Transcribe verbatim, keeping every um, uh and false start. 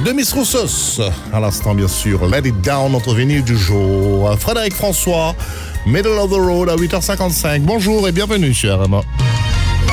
de Miss Roussos. À l'instant, bien sûr, Let It Down, notre vinyle du jour. Frédéric François, Middle of the Road à huit heures cinquante-cinq. Bonjour et bienvenue sur R M A.